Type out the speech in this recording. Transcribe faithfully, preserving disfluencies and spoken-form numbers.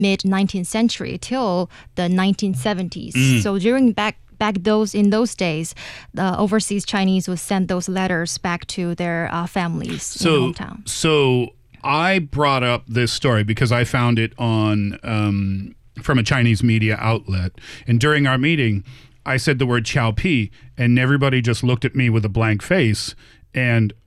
mid nineteenth century till the nineteen seventies. Mm. So during back back those in those days, the overseas Chinese would send those letters back to their uh, families so, in hometown. So I brought up this story because I found it on um, from a Chinese media outlet, and during our meeting, I said the word Qiao Pi, and everybody just looked at me with a blank face. And